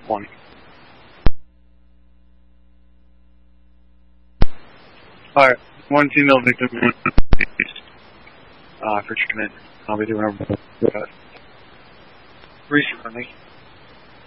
point. Alright, one female victim for treatment. I'll be doing a recently.